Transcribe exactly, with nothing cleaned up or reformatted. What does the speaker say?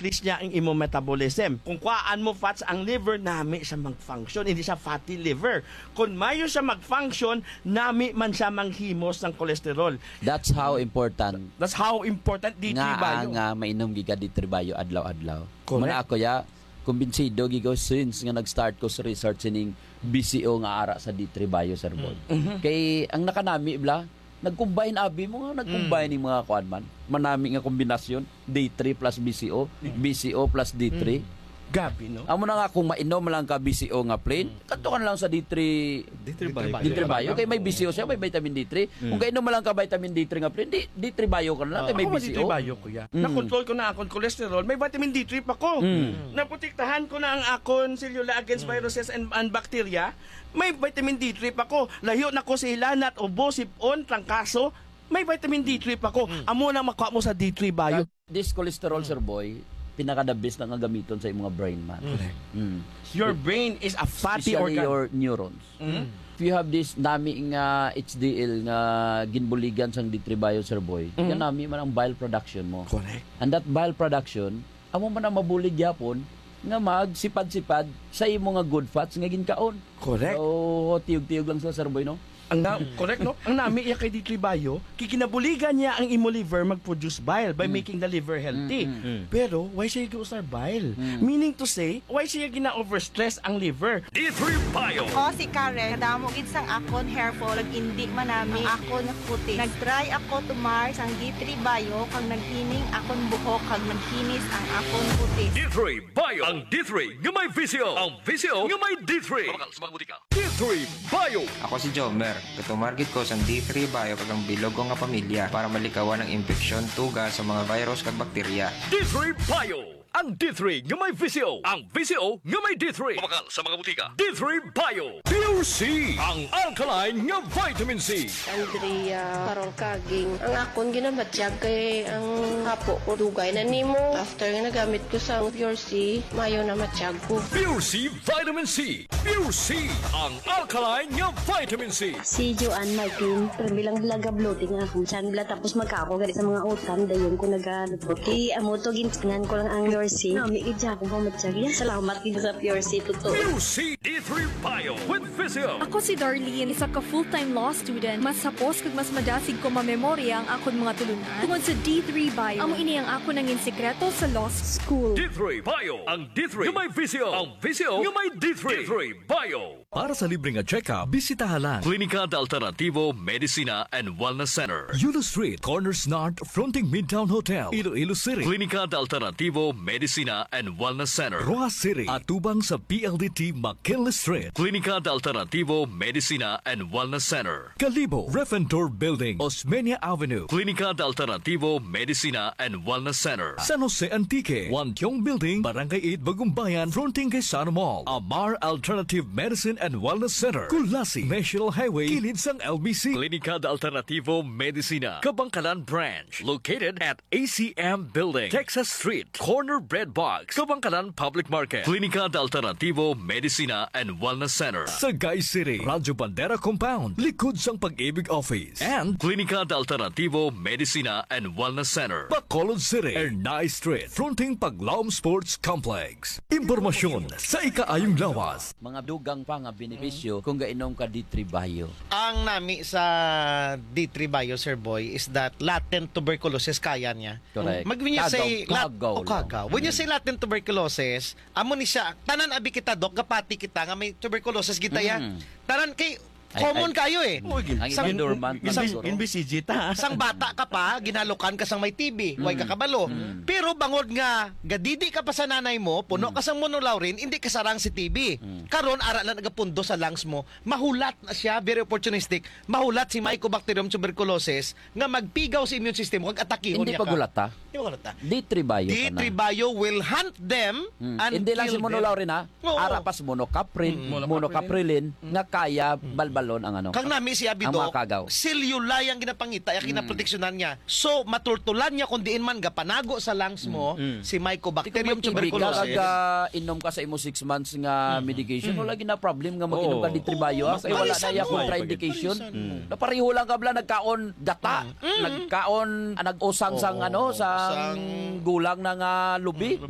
ma-increase niya ang imo metabolism. Kung kuhaan mo fats ang liver, nami siya mag-function, hindi siya fatty liver. Kung mayo siya mag-function, nami man siya manghimos ng kolesterol. That's how important That's how important D three nga bayo. nga mainom giga D three bayo adlaw-adlaw. Correct. Muna ako ya kumbinsido gigaw since nga nag-start ko sa research ining B C O nga ara sa D three bayo sir Boy. Mm-hmm. Kay ang nakanami bla nag-combine abi mo nga nag-combine mm. ning mga kuan man. Manami nga kombinasyon D three plus B C O, mm. B C O plus D three. Mm. Gabi, no? Amo na nga kung mainom lang ka B C O nga plain, mm. kanto ka na lang sa D three D three bayo. D three bayo kay may B C O siya, may vitamin D three. Mm. Kung kainom mo lang ka vitamin D three nga plain, D, D three bayo ka na lang kay may ako B C O. D three bayo ko ya. Mm. Na-control ko na akong cholesterol, may vitamin D three pa ko. Mm. Naprotektahan ko na ang akong cellula against mm. viruses and, and bacteria, may vitamin D three pa ko. Layo na ko sa ilanat, ubo, sipon, trangkaso, may vitamin D three pa ko. Mm. Amo na makuha mo sa D three bayo. This cholesterol, mm. sir Boy, pinaka-the best na nga gamiton sa imong mga brain man. Mm. Mm. Your brain is a fatty Especially organ. your neurons. Mm. If you have this nami nga H D L nga ginbuligan sang D three bayo sir Boy, Mm. yan nami man ang bile production mo. Correct. And that bile production, amo man ang mabulig yapon nga magsipad-sipad sa imo nga good fats nga ginkaon. Correct. So, tiyog-tiyog lang sa sir Boy, no? Ang na, correct, no? Ang nami iya kay D three bayo, kikinabuligan niya ang imo liver mag-produce bile by Mm. making the liver healthy. Mm, mm, mm. Pero why siya giusar bile? Mm. Meaning to say, why siya gina-overstress ang liver? D three Bio. O si Karen, kadamo gid sang akon hair fall, indi manami ang akon puti. Nag-try ako tumar sang D three Bio kag naghining akon buhok kag naghinis ang akon puti. D three Bio. Ang D three nga may V C O. Ang V C O nga may D three. Tumakal sa mga butika. D three Bio. Ako si Jomer. Katumargit ko sa D three Bio kag ang bilog ko nga pamilya para malikawan ang infeksyon, tuga sa mga virus kag bakterya. D three Bio. Ang D three nga may V C O. Ang V C O nga may D three. Tumakal sa mga butika. D three Bio. Pure C. Ang alkaline nga vitamin C. Andrea karong kaging ang akon ginabatyag kay ang hapo ko dugay na nimo after nga nagamit ko sa Pure C mayo na matyag ko. Pure C Vitamin C. Pure C. Ang alkaline nga vitamin C. Si Joanne Martin, bilang laga bloating ako. Saan bila tapos magkako gali sa mga utan, dayon ko nag-alupot. Kaya amo to, gintingan ko lang ang Pure C. Nami, idya akong pamatsyag. Yan, salamat din sa Pure C, totoo. Pure C D three Bio with Visio. Ako si Darlene, isa ka full-time law student. Mas sapos kag mas madasig ko mamemorya ang akon mga tulunan. Tungod sa D three Bio, amo ini ang ako nangin sekreto sa law school. D three Bio. Ang D three nga may Visio. Ang Visio nga may D three. D three Bio. Para sa libreng nga check-up, bisitahan lang Klinika de Alternativo Medicina and Wellness Center. Yulo Street, Corners North, fronting Midtown Hotel, Iloilo City. Klinika de Alternativo Medicina and Wellness Center. Rojas City, atubang sa P L D T McKinley Street. Klinika de Alternativo Medicina and Wellness Center. Calibo, Refentor Building, Osmeña Avenue. Klinika de Alternativo Medicina and Wellness Center. San Jose Antique, Wantiong Building, Barangay eight, Bagumbayan, fronting kay Sana Mall. Amar Alternative Medicine and Wellness Center. Kulasi, National Highway, kilid sang L B C. Klinika de Alternativo Medicina, Kabangkalan Branch. Located at A C M Building, Texas Street, Corner Bread Box, Kabangkalan Public Market. Klinika de Alternativo Medicina and Wellness Center. Sagay City, Radyo Bandera Compound, likod sang Pag-ibig Office. And Klinika de Alternativo Medicina and Wellness Center. Bacolod City, Ernay Street, fronting Paglaom Sports Complex. Impormasyon sa ikaayong lawas. Mga dugang pa nga benepisyo kung gainom ka D three Bio. Ang nami sa D three Bio, Sir Boy, is that latent tuberculosis kaya niya. Correct. Mag when you say lat- Kagaw, oh, kagaw. When you say latent tuberculosis, amo ni siya tanan abi kita dok gapati kita nga may tuberculosis gitaya. Mm. Tanan kay Ay, common ay. kayo eh. Ang Sang- dormant na Inbi- siguro. Inbisigi ta. Sang bata ka pa, ginhalukan ka sang may T B, way ka kabalo. Mm. Pero bangod nga, gadidi ka pa sa nanay mo, puno ka sang monolaurin, hindi ka sarang si T B. Karon ara na nagapundo sa lungs mo, mahulat na siya, very opportunistic, mahulat si Mycobacterium tuberculosis nga magpigaw sa immune system kag atakihon Hindi niya ka. pagulat ta. Hindi pagulat ta. D three Bio D ka na. three Bio will hunt them Mm. and Hindi lang si kill them. monolaurin ha. Oo. Ara pas monocaprin, Mm. monocaprilin nga kaya balbalon ang ano. Kang nami si Ang Abido, mga kagaw. cellula yung ginapangita, yung kinaproteksyonan niya. So, matultulan niya kung diin man gapanago sa lungs mo, si Mycobacterium tuberculosis. Kag inom ka sa imo six months nga medication, wala gina problem nga mag-inom Oo. ka D three Bio. Kay wala na Palisan iya mo. contraindication. Palisan mo. Napareho lang ka bla nagkaon gata, nagkaon ah, nag-usang sang Oo. ano sang Sang- gulang na nga lubi.